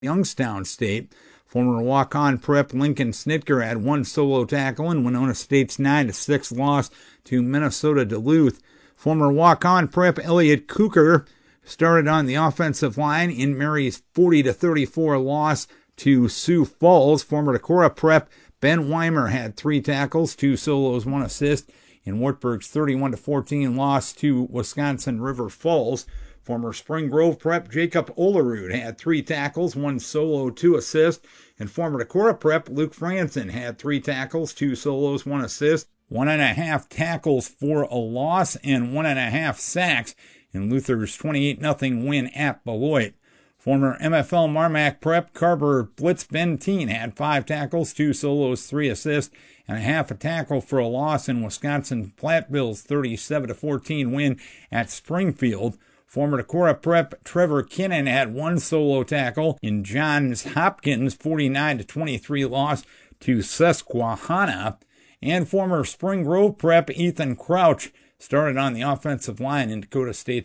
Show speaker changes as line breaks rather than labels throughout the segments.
Youngstown State. Former walk-on prep Lincoln Snitker had one solo tackle in Winona State's 9-6 loss to Minnesota Duluth. Former walk-on prep Elliot Cooker started on the offensive line in Mary's 40-34 loss to Sioux Falls. Former Decorah prep Ben Weimer had 3 tackles, 2 solos, 1 assist in Wartburg's 31-14 loss to Wisconsin River Falls. Former Spring Grove prep Jacob Olerud had 3 tackles, 1 solo, 2 assists. And former Decorah prep Luke Franson had 3 tackles, 2 solos, 1 assist, 1.5 tackles for a loss, and 1.5 sacks in Luther's 28-0 win at Beloit. Former MFL Marmac prep Carver Blitz Benteen had 5 tackles, 2 solos, 3 assists, and a half a tackle for a loss in Wisconsin Platteville's 37-14 win at Springfield. Former Decorah prep Trevor Kinnan had 1 solo tackle in Johns Hopkins' 49-23 loss to Susquehanna. And former Spring Grove prep Ethan Crouch started on the offensive line in Dakota State's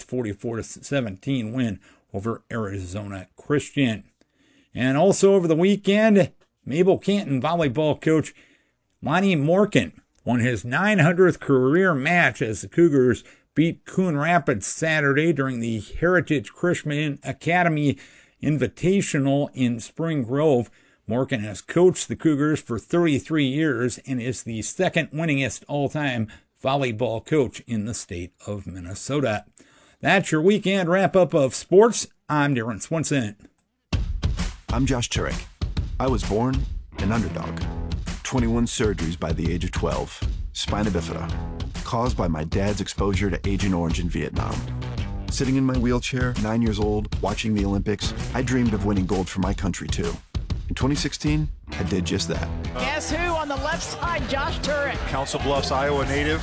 44-17 win over Arizona Christian. And also over the weekend, Mabel Canton volleyball coach Lonnie Morgan won his 900th career match as the Cougars beat Coon Rapids Saturday during the Heritage Christian Academy Invitational in Spring Grove. Morgan has coached the Cougars for 33 years and is the second winningest all-time volleyball coach in the state of Minnesota. That's your weekend wrap-up of sports. I'm Darren Swinson.
I'm Josh Turek. I was born an underdog. 21 surgeries by the age of 12. Spina bifida, caused by my dad's exposure to Agent Orange in Vietnam. Sitting in my wheelchair, 9 years old, watching the Olympics, I dreamed of winning gold for my country too. In 2016, I did just that.
Guess who on the left side? Josh Turek.
Council Bluffs, Iowa native.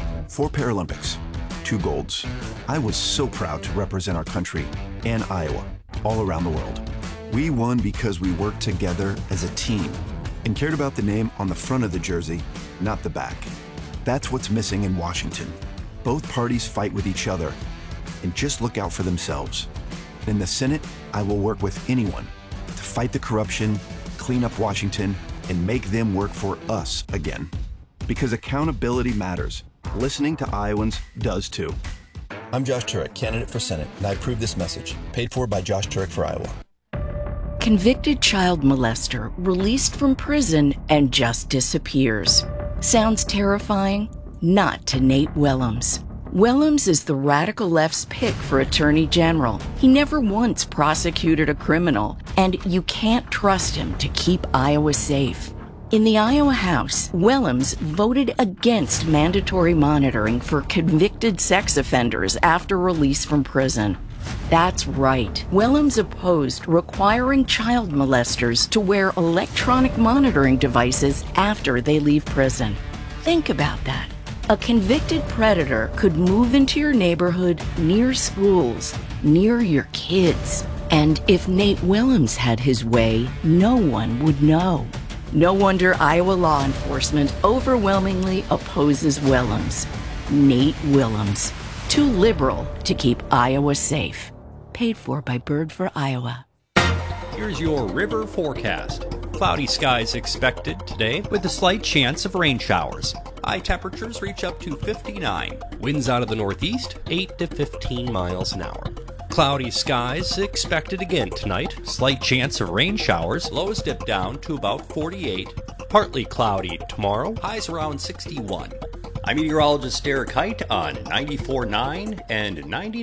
4 Paralympics, 2 golds. I was so proud to represent our country and Iowa all around the world. We won because we worked together as a team and cared about the name on the front of the jersey, not the back. That's what's missing in Washington. Both parties fight with each other and just look out for themselves. In the Senate, I will work with anyone to fight the corruption, clean up Washington, and make them work for us again. Because accountability matters. Listening to Iowans does too.
I'm Josh Turek, candidate for Senate, and I approve this message. Paid for by Josh Turek for Iowa.
Convicted child molester released from prison and just disappears. Sounds terrifying? Not to Nate Willems. Willems is the radical left's pick for Attorney General. He never once prosecuted a criminal, and you can't trust him to keep Iowa safe. In the Iowa House, Willems voted against mandatory monitoring for convicted sex offenders after release from prison. That's right. Willems opposed requiring child molesters to wear electronic monitoring devices after they leave prison. Think about that. A convicted predator could move into your neighborhood, near schools, near your kids. And if Nate Willems had his way, no one would know. No wonder Iowa law enforcement overwhelmingly opposes Willems. Nate Willems. Too liberal to keep Iowa safe. Paid for by Bird for Iowa.
Here's your river forecast. Cloudy skies expected today with a slight chance of rain showers. High temperatures reach up to 59. Winds out of the northeast, 8 to 15 miles an hour. Cloudy skies expected again tonight. Slight chance of rain showers. Lows dip down to about 48. Partly cloudy tomorrow. Highs around 61. I'm meteorologist Derek Height on 94.9 and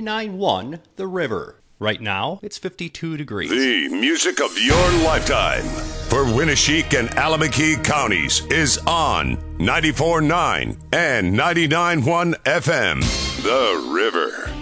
99.1 The River. Right now, it's 52 degrees.
The music of your lifetime for Winneshiek and Alameda counties is on 94.9 and 99.1 FM. The River.